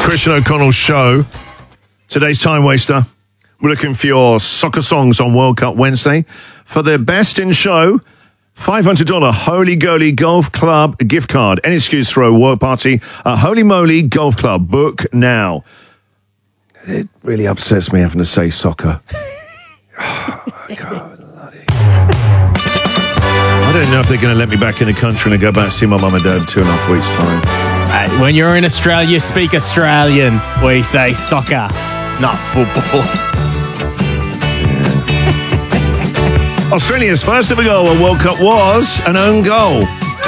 Christian O'Connell Show. Today's Time Waster. We're looking for your soccer songs on World Cup Wednesday. For the best in show, $500 Holy Goalie Golf Club gift card. Any excuse for a work party at Holy Moly Golf Club. Book now. It really upsets me having to say soccer. God, bloody. I don't know if they're going to let me back in the country and go back and see my mum and dad in 2.5 weeks' time. When you're in Australia, you speak Australian. We say soccer, not football. Yeah. Australia's first ever goal at World Cup was an own goal.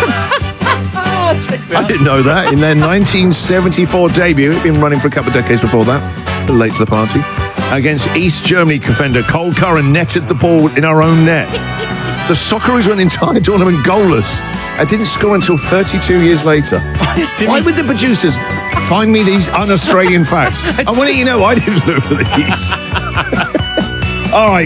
I didn't know that. In their 1974 debut, it'd been running for a couple of decades before that, a little late to the party, against East Germany defender Cole Curran netted the ball in our own net. The Socceroos went the entire tournament goalless. I didn't score until 32 years later. Why would the producers find me these un-Australian facts? I want to let you know I didn't look for these. All right.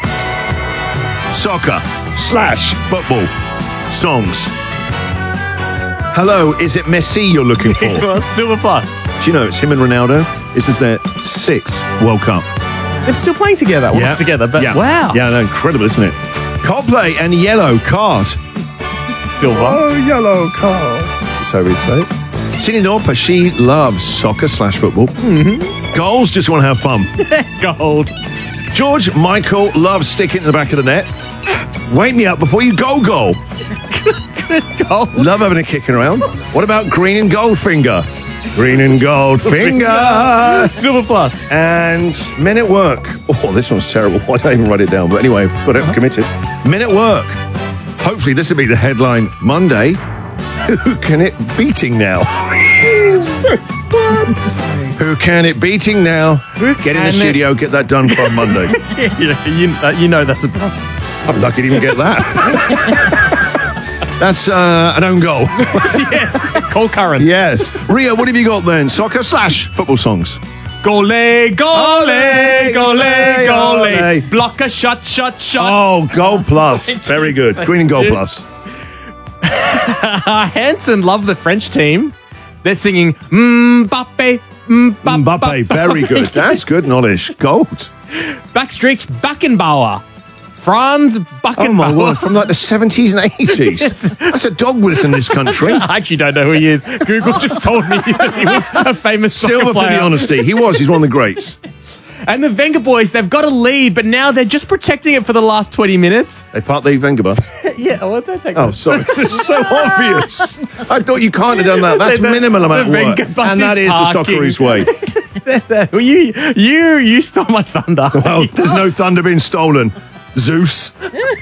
Soccer/football songs. Hello, is it Messi you're looking for? Silver Plus. Do you know it's him and Ronaldo? This is their 6th World Cup. They're still playing together. Well, not together, but wow. Yeah, no, incredible, isn't it? Coldplay and Yellow Card. Silver. Oh, Yellow Card. That's how we'd say it. Cindy Lauper, she loves soccer/football. Mm-hmm. Goals, just want to have fun. Gold. George Michael loves sticking in the back of the net. Wake me up before you go goal. Gold. Love having a kicking around. What about Green and Goldfinger? Green and Goldfinger. Silver Plus. And Men at Work. Oh, this one's terrible. Why did I even write it down? But anyway, got it committed. Men at Work. Hopefully this will be the headline Monday. Who can it beating now? Who can it beating now? Get in the studio, get that done for Monday. you know that's a problem. I'm lucky to even get that. That's an own goal. Yes. Cole Curran. Yes. Ria, what have you got then? Soccer/football songs. Gole, gole, gole, gole. Block a shot. Oh, Gold Plus. Very good. Green and Gold Plus. Hanson love the French team. They're singing Mbappe, Mbappe. Very good. That's good knowledge. Gold. Backstreet's Beckenbauer. Franz Beckenbauer. Oh my word, from like the 70s and 80s. Yes. That's a dog with us in this country. I actually don't know who he is. Google just told me that he was a famous soccer Silver player. for the honesty. He was. He's one of the greats. And the Wenger boys, they've got a lead, but now they're just protecting it for the last 20 minutes. They part the Wenger bus. Yeah, well, don't take Oh, sorry. It's so obvious. I thought you can't have done that. That's minimal amount of work. And that is the Socceroos way. Well, you stole my thunder. Well, there's no thunder being stolen. Zeus.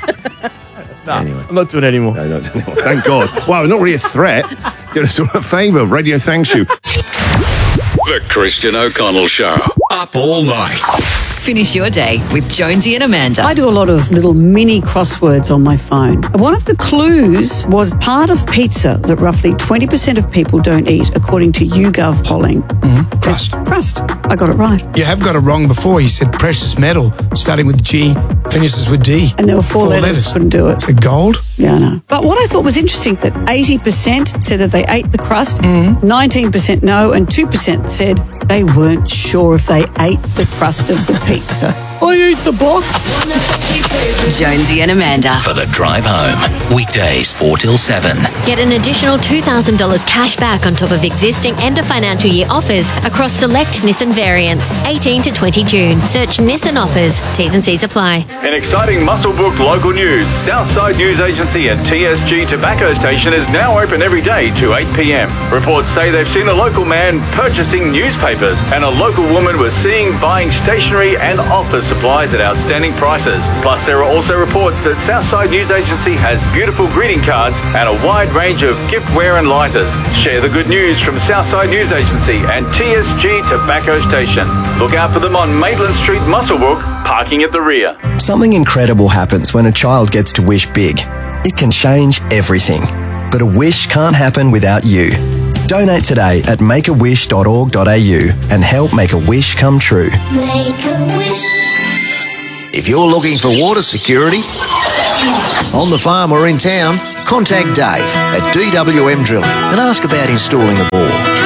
Anyway. I'm not doing it anymore. No, not anymore. Thank God. Wow, not really a threat. Doing us all a favour. Radio thanks you. The Christian O'Connell Show. Up all night. Finish your day with Jonesy and Amanda. I do a lot of little mini crosswords on my phone. One of the clues was part of pizza that roughly 20% of people don't eat, according to YouGov polling. Mm-hmm. Crust. I got it right. You have got it wrong before. You said precious metal, starting with G, finishes with D. And there were four letters. Couldn't do it. So gold? Yeah, I know. But what I thought was interesting, that 80% said that they ate the crust, 19% no, and 2% said they weren't sure if they ate the crust of the pizza. I eat the box. Jonesy and Amanda. For the drive home. Weekdays 4 till 7. Get an additional $2,000 cash back on top of existing end of financial year offers across select Nissan variants, 18 to 20 June. Search Nissan offers. T's and C's apply. In exciting Muswellbrook local news, Southside News Agency and TSG Tobacco Station is now open every day to 8 p.m. Reports say they've seen a local man purchasing newspapers and a local woman was seen buying stationery and office supplies at outstanding prices. Plus, there are also reports that Southside News Agency has beautiful greeting cards and a wide range of giftware and lighters. Share the good news from Southside News Agency and TSG Tobacco Station. Look out for them on Maitland Street, Muswellbrook, parking at the rear. Something incredible happens when a child gets to wish big. It can change everything. But a wish can't happen without you. Donate today at makeawish.org.au and help make a wish come true. Make a wish. If you're looking for water security, on the farm or in town, contact Dave at DWM Drilling and ask about installing a bore.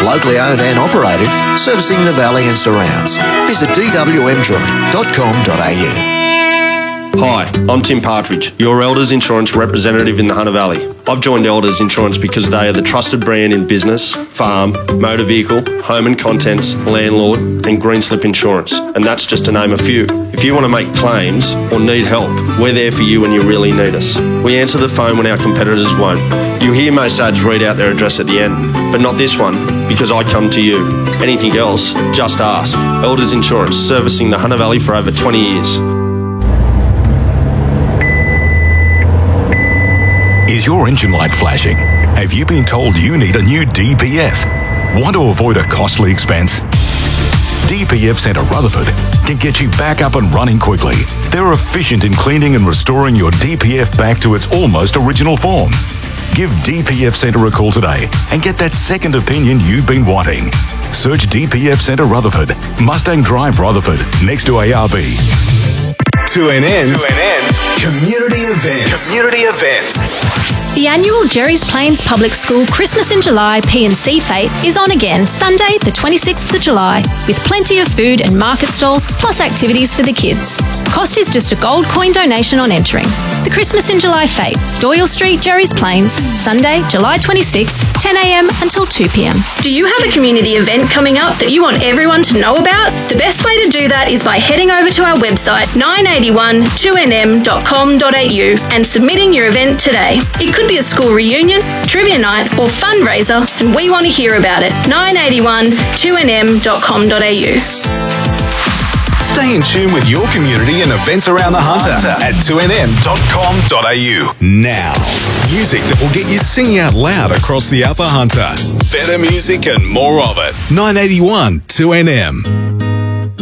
locally owned and operated, servicing the Valley and surrounds. Visit dwmdrilling.com.au. Hi, I'm Tim Partridge, your Elders Insurance representative in the Hunter Valley. I've joined Elders Insurance because they are the trusted brand in business, farm, motor vehicle, home and contents, landlord and green slip insurance. And that's just to name a few. If you want to make claims or need help, we're there for you when you really need us. We answer the phone when our competitors won't. You hear most ads read out their address at the end, but not this one, because I come to you. Anything else, just ask. Elders Insurance, servicing the Hunter Valley for over 20 years. Is your engine light flashing? Have you been told you need a new DPF? Want to avoid a costly expense? DPF Centre Rutherford can get you back up and running quickly. They're efficient in cleaning and restoring your DPF back to its almost original form. Give DPF Centre a call today and get that second opinion you've been wanting. Search DPF Centre Rutherford, Mustang Drive Rutherford, next to ARB. 2NN's Community Events. The annual Jerry's Plains Public School Christmas in July P&C Fete is on again Sunday the 26th of July with plenty of food and market stalls plus activities for the kids. Cost is just a gold coin donation on entering. The Christmas in July Fete, Doyle Street, Jerry's Plains, Sunday, July 26, 10 a.m. until 2 p.m. Do you have a community event coming up that you want everyone to know about? The best way to do that is by heading over to our website 981-2nm.com.au and submitting your event today. It could be a school reunion, trivia night or fundraiser, and we want to hear about it. 981-2nm.com.au. Stay in tune with your community and events around the Hunter at 2nm.com.au. Now, music that will get you singing out loud across the Upper Hunter. Better music and more of it. 981 2NM.